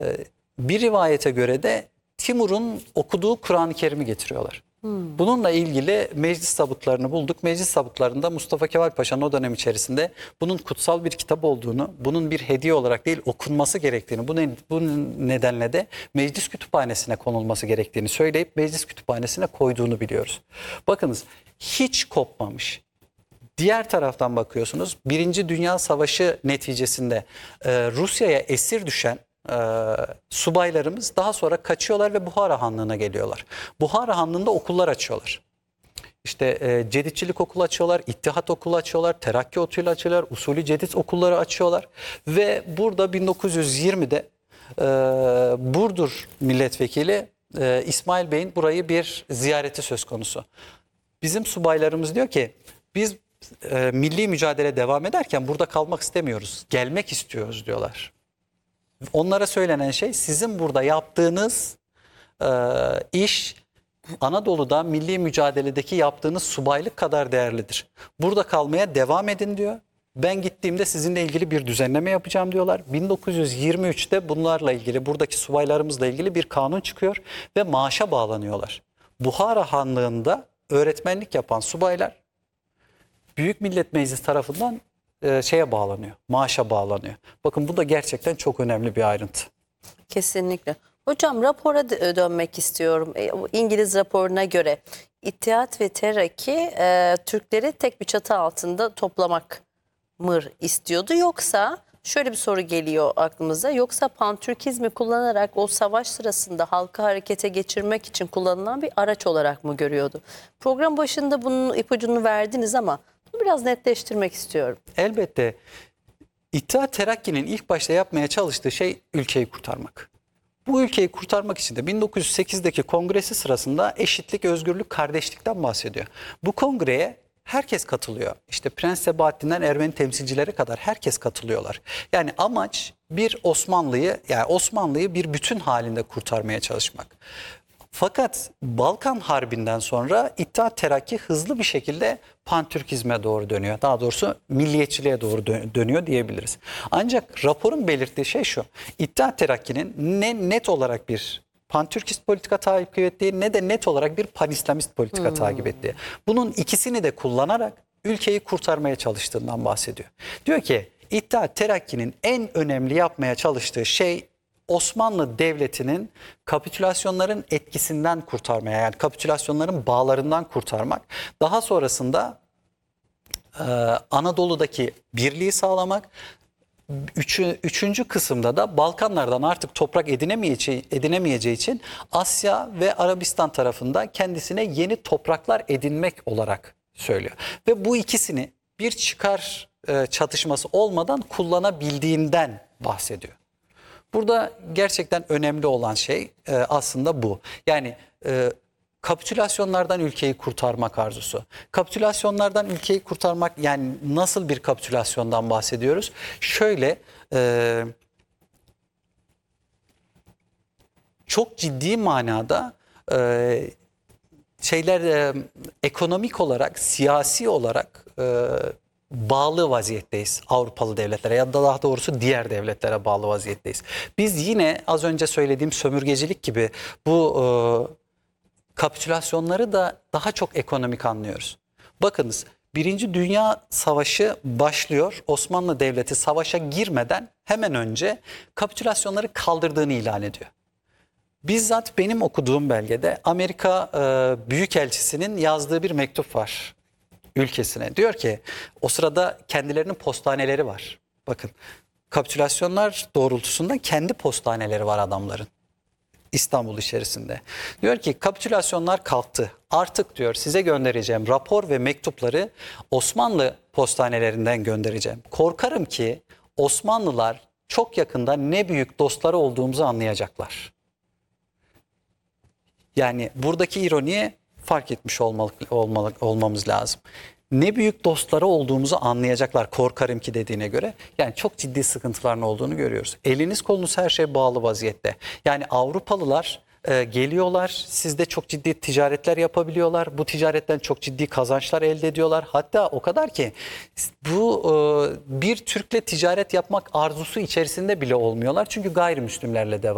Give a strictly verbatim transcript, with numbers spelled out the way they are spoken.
E, bir rivayete göre de Timur'un okuduğu Kur'an-ı Kerim'i getiriyorlar. Hmm. Bununla ilgili meclis tabutlarını bulduk. Meclis tabutlarında Mustafa Kemal Paşa'nın o dönem içerisinde bunun kutsal bir kitap olduğunu, bunun bir hediye olarak değil okunması gerektiğini, bu, ne, bu nedenle de meclis kütüphanesine konulması gerektiğini söyleyip meclis kütüphanesine koyduğunu biliyoruz. Bakınız hiç kopmamış. Diğer taraftan bakıyorsunuz Birinci Dünya Savaşı neticesinde e, Rusya'ya esir düşen e, subaylarımız daha sonra kaçıyorlar ve Buhara Hanlığı'na geliyorlar. Buhara Hanlığı'nda okullar açıyorlar. İşte e, Ceditçilik okulu açıyorlar, İttihat okulu açıyorlar, Terakki okulu açıyorlar, Usulü Cedid okulları açıyorlar. Ve burada bin dokuz yüz yirmide e, Burdur milletvekili e, İsmail Bey'in burayı bir ziyareti söz konusu. Bizim subaylarımız diyor ki biz e, milli mücadele devam ederken burada kalmak istemiyoruz, gelmek istiyoruz diyorlar. Onlara söylenen şey sizin burada yaptığınız e, iş Anadolu'da milli mücadeledeki yaptığınız subaylık kadar değerlidir. Burada kalmaya devam edin diyor. Ben gittiğimde sizinle ilgili bir düzenleme yapacağım diyorlar. bin dokuz yüz yirmi üçte bunlarla ilgili, buradaki subaylarımızla ilgili bir kanun çıkıyor ve maaşa bağlanıyorlar. Buhara Hanlığı'nda öğretmenlik yapan subaylar Büyük Millet Meclisi tarafından e, şeye bağlanıyor, maaşa bağlanıyor. Bakın bu da gerçekten çok önemli bir ayrıntı. Kesinlikle. Hocam rapora dönmek istiyorum. İngiliz raporuna göre İttihat ve Terakki e, Türkleri tek bir çatı altında toplamak mı istiyordu? Yoksa şöyle bir soru geliyor aklımıza. Yoksa pantürkizmi kullanarak o savaş sırasında halkı harekete geçirmek için kullanılan bir araç olarak mı görüyordu? Program başında bunun ipucunu verdiniz ama bunu biraz netleştirmek istiyorum. Elbette İttihat Terakki'nin ilk başta yapmaya çalıştığı şey ülkeyi kurtarmak. Bu ülkeyi kurtarmak için de bin dokuz yüz sekizdeki kongresi sırasında eşitlik, özgürlük, kardeşlikten bahsediyor. Bu kongreye herkes katılıyor. İşte Prens Sebahattin'den Ermeni temsilcileri kadar herkes katılıyorlar. Yani amaç bir Osmanlı'yı, yani Osmanlı'yı bir bütün halinde kurtarmaya çalışmak. Fakat Balkan Harbi'nden sonra İttihat Terakki hızlı bir şekilde pantürkizme doğru dönüyor. Daha doğrusu milliyetçiliğe doğru dönüyor diyebiliriz. Ancak raporun belirttiği şey şu. İttihat Terakki'nin ne net olarak bir pantürkist politika takip ettiği ne de net olarak bir panislamist politika hmm. takip ettiği. Bunun ikisini de kullanarak ülkeyi kurtarmaya çalıştığından bahsediyor. Diyor ki İttihat Terakki'nin en önemli yapmaya çalıştığı şey Osmanlı Devleti'nin kapitülasyonların etkisinden kurtarmaya, yani kapitülasyonların bağlarından kurtarmak. Daha sonrasında e, Anadolu'daki birliği sağlamak. Üçü, üçüncü kısımda da Balkanlardan artık toprak edinemeyeceği, edinemeyeceği için Asya ve Arabistan tarafında kendisine yeni topraklar edinmek olarak söylüyor. Ve bu ikisini bir çıkar e, çatışması olmadan kullanabildiğinden bahsediyor. Burada gerçekten önemli olan şey e, aslında bu. Yani e, kapitülasyonlardan ülkeyi kurtarmak arzusu. Kapitülasyonlardan ülkeyi kurtarmak, yani nasıl bir kapitülasyondan bahsediyoruz? Şöyle e, çok ciddi manada e, şeyler e, ekonomik olarak, siyasi olarak e, bağlı vaziyetteyiz Avrupalı devletlere ya da daha doğrusu diğer devletlere bağlı vaziyetteyiz. Biz yine az önce söylediğim sömürgecilik gibi bu e, kapitülasyonları da daha çok ekonomik anlıyoruz. Bakınız Birinci Dünya Savaşı başlıyor. Osmanlı Devleti savaşa girmeden hemen önce kapitülasyonları kaldırdığını ilan ediyor. Bizzat benim okuduğum belgede Amerika e, Büyükelçisi'nin yazdığı bir mektup var ülkesine. Diyor ki o sırada kendilerinin postaneleri var. Bakın kapitülasyonlar doğrultusunda kendi postaneleri var adamların İstanbul içerisinde. Diyor ki kapitülasyonlar kalktı. Artık diyor size göndereceğim rapor ve mektupları Osmanlı postanelerinden göndereceğim. Korkarım ki Osmanlılar çok yakında ne büyük dostları olduğumuzu anlayacaklar. Yani buradaki ironiye fark etmiş olmalı, olmalı, olmamız lazım. Ne büyük dostları olduğumuzu anlayacaklar korkarım ki dediğine göre. Yani çok ciddi sıkıntıların olduğunu görüyoruz. Eliniz kolunuz her şey bağlı vaziyette. Yani Avrupalılar e, geliyorlar, sizde çok ciddi ticaretler yapabiliyorlar. Bu ticaretten çok ciddi kazançlar elde ediyorlar. Hatta o kadar ki bu e, bir Türk'le ticaret yapmak arzusu içerisinde bile olmuyorlar. Çünkü gayrimüslimlerle devam